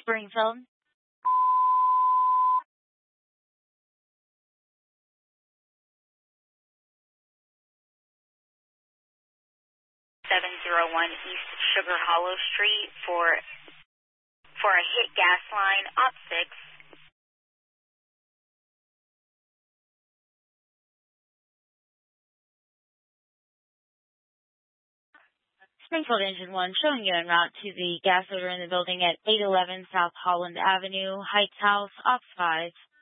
Springfield. 701 East Sugar Hollow Street for a hit gas line, op 6. Springfield Engine 1 showing you en route to the gas odor in the building at 811 South Holland Avenue, Heights House, op 5.